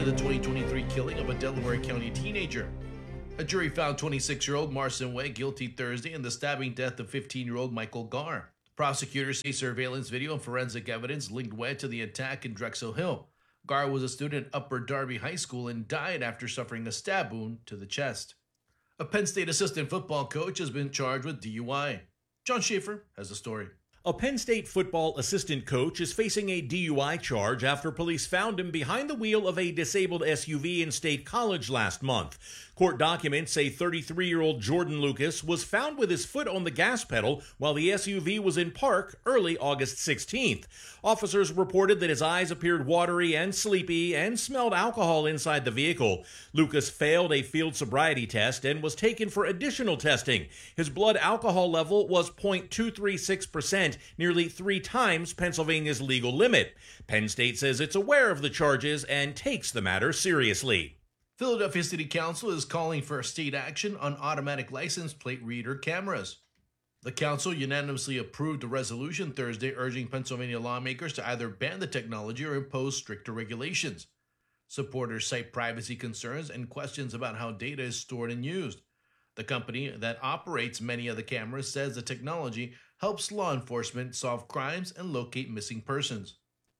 into the 2023 killing of a Delaware County teenager. A jury found 26-year-old Marcin Way guilty Thursday in the stabbing death of 15-year-old Michael Gar. Prosecutors say surveillance video and forensic evidence linked Way to the attack in Drexel Hill. Gar was a student at Upper Darby High School and died after suffering a stab wound to the chest. A Penn State assistant football coach has been charged with DUI. John Schaefer has the story. A Penn State football assistant coach is facing a DUI charge after police found him behind the wheel of a disabled SUV in State College last month. Court documents say 33-year-old Jordan Lucas was found with his foot on the gas pedal while the SUV was in park early August 16th. Officers reported that his eyes appeared watery and sleepy and smelled alcohol inside the vehicle. Lucas failed a field sobriety test and was taken for additional testing. His blood alcohol level was 0.236%, nearly 3 times Pennsylvania's legal limit. Penn State says it's aware of the charges and takes the matter seriously. Philadelphia City Council is calling for state action on automatic license plate reader cameras. The council unanimously approved a resolution Thursday urging Pennsylvania lawmakers to either ban the technology or impose stricter regulations. Supporters cite privacy concerns and questions about how data is stored and used. The company that operates many of the cameras says the technology helps law enforcement solve crimes and locate missing persons.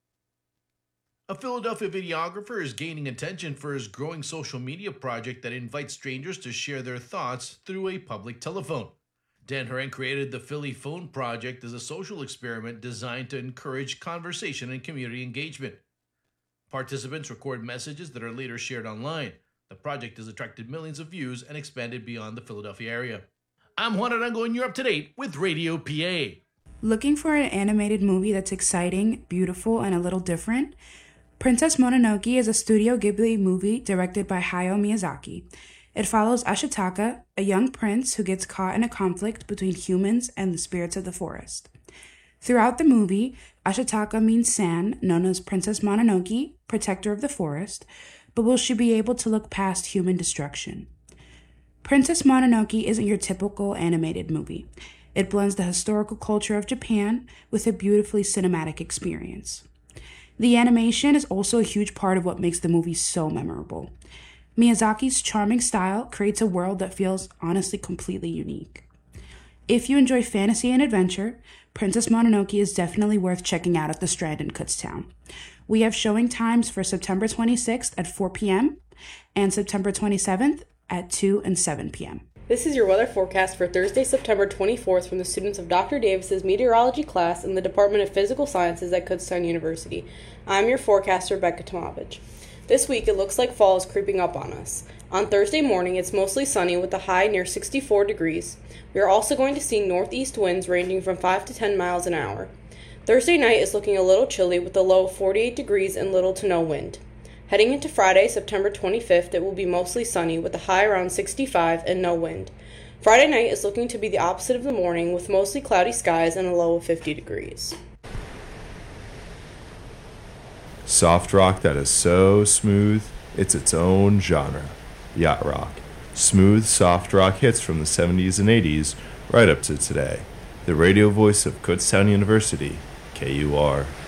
A Philadelphia videographer is gaining attention for his growing social media project that invites strangers to share their thoughts through a public telephone. Dan Horan created the Philly Phone Project as a social experiment designed to encourage conversation and community engagement. Participants record messages that are later shared online. The project has attracted millions of views and expanded beyond the Philadelphia area. I'm Juan Arango and you're up to date with Radio PA. Looking for an animated movie that's exciting, beautiful, and a little different? Princess Mononoke is a Studio Ghibli movie directed by Hayao Miyazaki. It follows Ashitaka, a young prince who gets caught in a conflict between humans and the spirits of the forest. Throughout the movie, Ashitaka means San, known as Princess Mononoke, protector of the forest, but will she be able to look past human destruction? Princess Mononoke isn't your typical animated movie. It blends the historical culture of Japan with a beautifully cinematic experience. The animation is also a huge part of what makes the movie so memorable. Miyazaki's charming style creates a world that feels honestly completely unique. If you enjoy fantasy and adventure, Princess Mononoke is definitely worth checking out at the Strand in Kutztown. We have showing times for September 26th at 4 p.m. and September 27th at 2 and 7 p.m. This is your weather forecast for Thursday, September 24th from the students of Dr. Davis's meteorology class in the Department of Physical Sciences at Kutztown University. I'm your forecaster, Becca Tomovich. This week, it looks like fall is creeping up on us. On Thursday morning, it's mostly sunny with a high near 64 degrees. We are also going to see northeast winds ranging from 5 to 10 miles an hour. Thursday night is looking a little chilly with a low of 48 degrees and little to no wind. Heading into Friday, September 25th, it will be mostly sunny with a high around 65 and no wind. Friday night is looking to be the opposite of the morning with mostly cloudy skies and a low of 50 degrees. Soft rock that is so smooth, it's its own genre. Yacht rock. Smooth, soft rock hits from the 70s and 80s right up to today. The radio voice of Kutztown University, KUR.